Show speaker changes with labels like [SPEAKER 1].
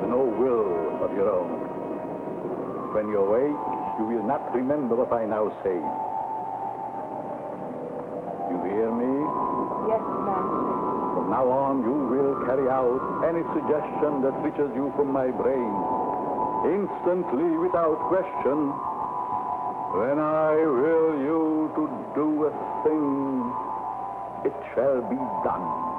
[SPEAKER 1] have no will of your own. When you awake, you will not remember what I now say. You hear me?
[SPEAKER 2] Yes, Master.
[SPEAKER 1] From now on, you will carry out any suggestion that reaches you from my brain, instantly, without question. When I will you to do a thing, it shall be done.